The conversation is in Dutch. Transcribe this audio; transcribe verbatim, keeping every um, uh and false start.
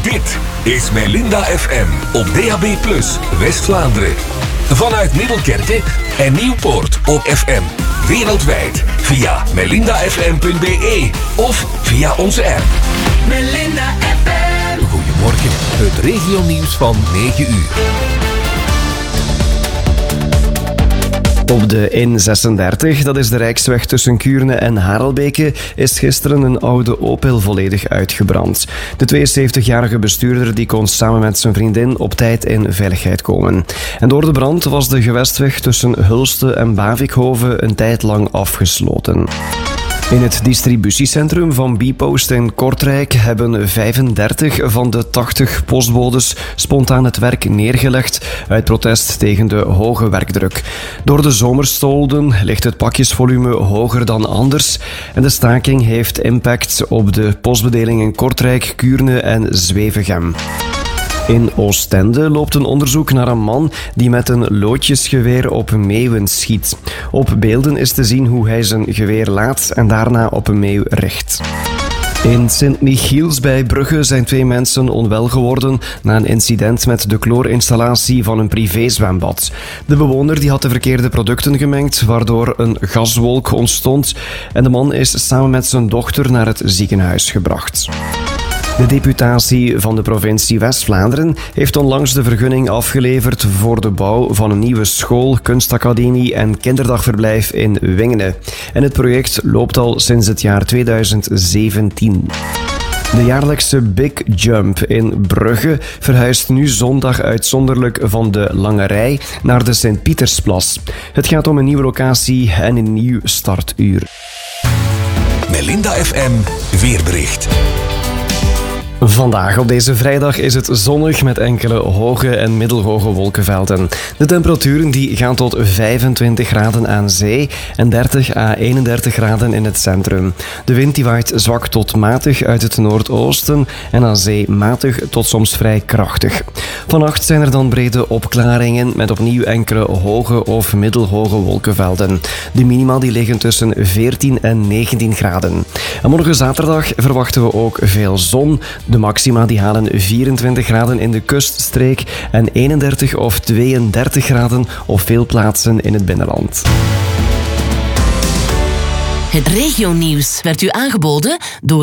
Dit is Melinda F M op D A B plus, West-Vlaanderen. Vanuit Middelkerke en Nieuwpoort op F M. Wereldwijd via melinda f m punt b e of via onze app. Melinda F M. Goedemorgen, het regionieuws van negen uur. Op de N zesendertig, dat is de rijksweg tussen Kuurne en Harelbeke, is gisteren een oude Opel volledig uitgebrand. De tweeënzeventigjarige bestuurder die kon samen met zijn vriendin op tijd in veiligheid komen. En door de brand was de gewestweg tussen Hulste en Bavikhoven een tijd lang afgesloten. In het distributiecentrum van Bpost in Kortrijk hebben vijfendertig van de tachtig postbodes spontaan het werk neergelegd uit protest tegen de hoge werkdruk. Door de zomerstolden ligt het pakjesvolume hoger dan anders en de staking heeft impact op de postbedeling in Kortrijk, Kuurne en Zwevegem. In Oostende loopt een onderzoek naar een man die met een loodjesgeweer op meeuwen schiet. Op beelden is te zien hoe hij zijn geweer laat en daarna op een meeuw richt. In Sint-Michiels bij Brugge zijn twee mensen onwel geworden na een incident met de chloorinstallatie van een privézwembad. De bewoner die had de verkeerde producten gemengd, waardoor een gaswolk ontstond en de man is samen met zijn dochter naar het ziekenhuis gebracht. De deputatie van de provincie West-Vlaanderen heeft onlangs de vergunning afgeleverd voor de bouw van een nieuwe school, kunstacademie en kinderdagverblijf in Wingene. En het project loopt al sinds het jaar tweeduizend zeventien. De jaarlijkse Big Jump in Brugge verhuist nu zondag uitzonderlijk van de Lange Rij naar de Sint-Pietersplas. Het gaat om een nieuwe locatie en een nieuw startuur. Melinda F M weerbericht. Vandaag op deze vrijdag is het zonnig met enkele hoge en middelhoge wolkenvelden. De temperaturen die gaan tot vijfentwintig graden aan zee en dertig à eenendertig graden in het centrum. De wind die waait zwak tot matig uit het noordoosten en aan zee matig tot soms vrij krachtig. Vannacht zijn er dan brede opklaringen met opnieuw enkele hoge of middelhoge wolkenvelden. De minima die liggen tussen veertien en negentien graden. En morgen zaterdag verwachten we ook veel zon. De maxima die halen vierentwintig graden in de kuststreek en eenendertig of tweeëndertig graden op veel plaatsen in het binnenland. Het regionieuws werd u aangeboden door